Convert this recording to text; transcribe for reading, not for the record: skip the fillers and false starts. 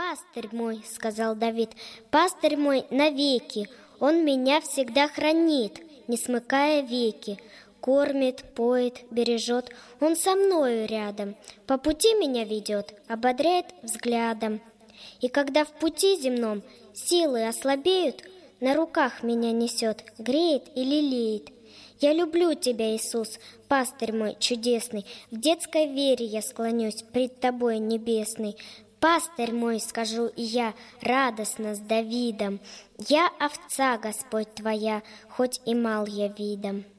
«Пастырь мой», — сказал Давид, — «пастырь мой навеки, он меня всегда хранит, не смыкая веки, кормит, поет, бережет, он со мною рядом, по пути меня ведет, ободряет взглядом. И когда в пути земном силы ослабеют, на руках меня несет, греет и лелеет. Я люблю тебя, Иисус, пастырь мой чудесный, в детской вере я склонюсь пред тобой небесный. Пастырь мой, скажу и я, радостно с Давидом, я овца, Господь, твоя, хоть и мал я видом.